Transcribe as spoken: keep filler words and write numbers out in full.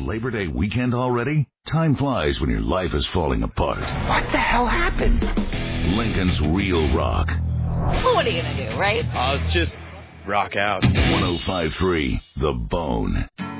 Labor Day weekend already? Time flies when your life is falling apart. What the hell happened? Lincoln's Real Rock. Well, what are you going to do, right? I'll just rock out. one oh five point three The Bone.